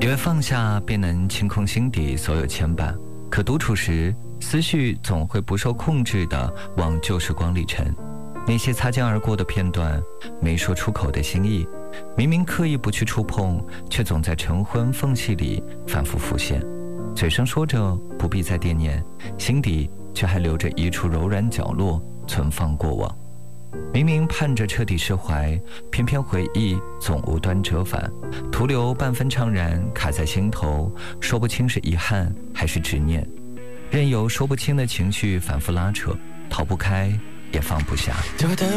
越放下，便能清空心底所有牵绊。可独处时，思绪总会不受控制地往旧时光里沉。那些擦肩而过的片段，没说出口的心意，明明刻意不去触碰，却总在晨昏缝隙里反复浮现。嘴上说着不必再惦念，心底却还留着一处柔软角落存放过往。明明盼着彻底释怀，偏偏回忆总无端折返，徒留半分怅然卡在心头，说不清是遗憾还是执念，任由说不清的情绪反复拉扯，逃不开也放不下。 就特